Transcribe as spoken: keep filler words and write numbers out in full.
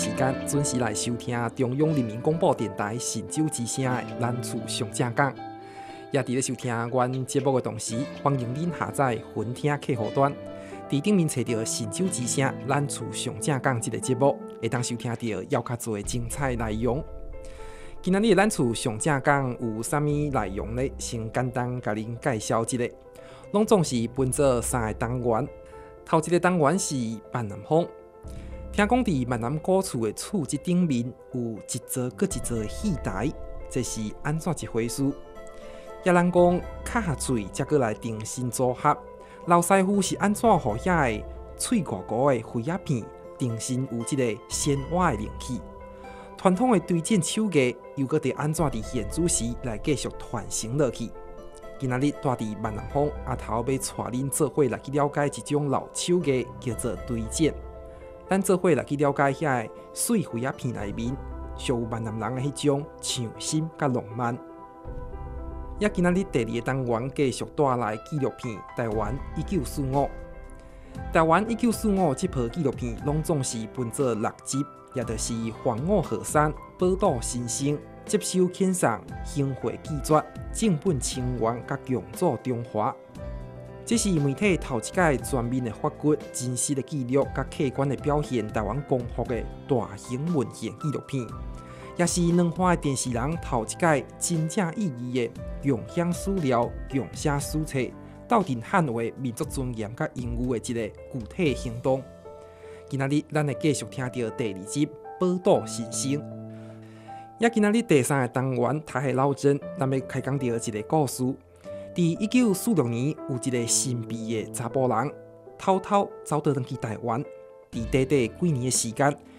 时间，准时来收听中央人民广播电台神州之声的《咱厝上正港》。也伫咧收听阮节目的同时，欢迎您下载云听客户端，伫顶面找到神州之声《咱厝上正港》这个节目，会当收听到要较多的精彩内容。今仔日的咱厝上正港有啥物内容呢？先简单甲您介绍一下，拢总是分做三个单元。头一个单元是闽南风，听讲伫闽南古厝的厝这顶面有一座搁一座的戏台，这是安怎一回事？也人讲卡嘴才过来定身组合，老师傅是安怎互遐个脆糊糊的灰鸦片定身有即个鲜活的灵气？传统的对剪手艺又搁得安怎伫现主时来继续传承落去？今仔日住伫闽南风阿头要带恁做伙来去了解一种老手艺，叫做对剪。咱做伙来去了解遐个碎灰鸦片内面，上有闽南人的迄种匠心甲浪漫。也今仔日第二个单元继续带来纪录片《台湾一九四五》。台湾一九四五这部纪录片，拢总是分做六集，也就是黄五河山、宝岛新生、接受遣送、兴会记绝、正本清源甲强做中华。这是媒体头一届全面的发掘真实的记录甲客观的表现台湾光复的大型文献纪录片，也是两岸的电视人头一届真正意义的共享史料、共写史册，斗阵捍卫民族尊严甲荣誉的一个具体行动。今仔日咱会继续听到第二集《宝岛新生》。也今仔日第三个单元台海老真，咱要开讲到一个故事。伫一九四六年，有一个神秘的查甫人，偷偷走倒转去台湾。伫短短几年的时间，